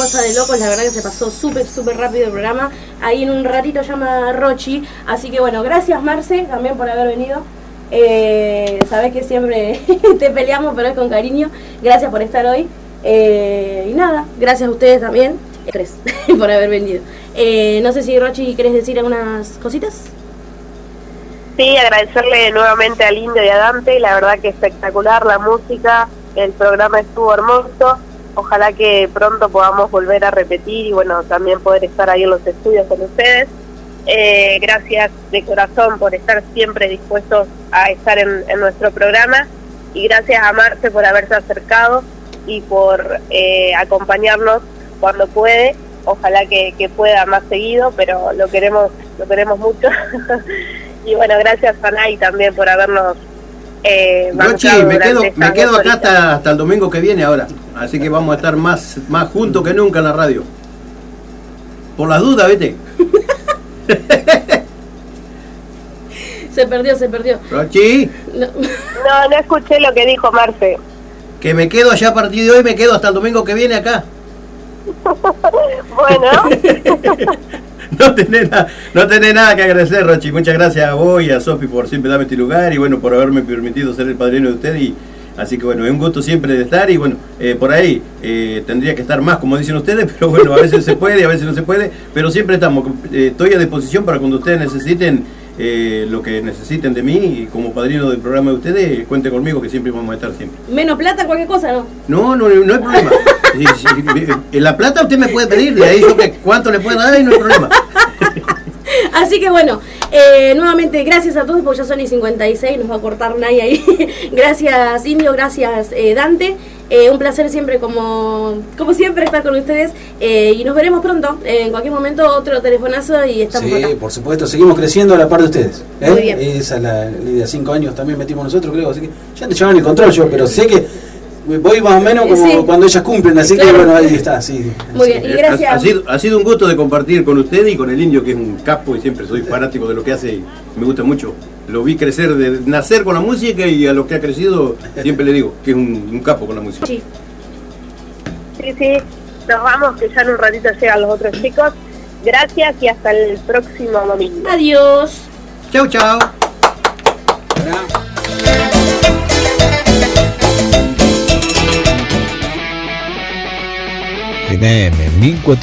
cosa de locos, la verdad que se pasó súper rápido el programa. Ahí en un ratito llama Rochi, así que bueno, gracias Marce también por haber venido. Sabés que siempre te peleamos, pero es con cariño. Gracias por estar hoy. Y nada, gracias a ustedes también, por haber venido. No sé si Rochi querés decir algunas cositas. Sí, agradecerle nuevamente al Indio y a Dante, la verdad que espectacular la música, el programa estuvo hermoso, ojalá que pronto podamos volver a repetir y bueno, también poder estar ahí en los estudios con ustedes. Gracias de corazón por estar siempre dispuestos a estar en nuestro programa y gracias a Marce por haberse acercado y por acompañarnos cuando puede, ojalá que pueda más seguido, pero lo queremos mucho. Y bueno, gracias a Nay también por habernos Rochi, me quedo acá hasta el domingo que viene ahora, así que vamos a estar más juntos que nunca en la radio. Por las dudas, ¿viste? Se perdió. Rochi. No escuché lo que dijo Marce. Que me quedo allá a partir de hoy, me quedo hasta el domingo que viene acá. Bueno. No tenés nada que agradecer, Rochi. Muchas gracias a vos y a Sofi por siempre darme este lugar y bueno, por haberme permitido ser el padrino de usted. Y así que bueno, es un gusto siempre de estar y bueno, por ahí tendría que estar más, como dicen ustedes, pero bueno, a veces se puede, a veces no se puede, pero siempre estamos. Estoy a disposición para cuando ustedes necesiten lo que necesiten de mí y como padrino del programa de ustedes, cuente conmigo que siempre vamos a estar siempre. Menos plata, cualquier cosa, ¿no? No hay problema. La plata usted me puede pedir, de ahí yo que cuánto le puedo dar y no hay problema. Así que bueno, nuevamente gracias a todos porque ya son y 56, nos va a cortar nadie ahí. Gracias Indio, gracias Dante. Un placer siempre como siempre estar con ustedes y nos veremos pronto, en cualquier momento otro telefonazo y estamos acá. Sí, por supuesto, seguimos creciendo a la par de ustedes. Muy bien. Esa es la idea, 5 años también metimos nosotros, creo, así que ya te llevan el control yo, pero sé que voy más o menos como cuando ellas cumplen, así claro. Que bueno, ahí está, sí. Muy bien, y gracias. Ha sido un gusto de compartir con usted y con el Indio, que es un capo y siempre soy fanático de lo que hace y me gusta mucho. Lo vi crecer, de nacer con la música y a lo que ha crecido, siempre le digo que es un capo con la música. Sí, nos vamos, que ya en un ratito llegan los otros chicos. Gracias y hasta el próximo domingo. Adiós. Chau. NM 1400